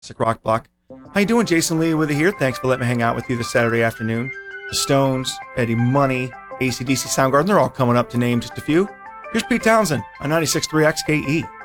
Classic rock block. How you doing? Jason Lee with it here. Thanks for letting me hang out with you this Saturday afternoon. The Stones, Eddie Money, AC/DC Soundgarden, they're all coming up to name just a few. Here's Pete Townsend on 96.3 XKE.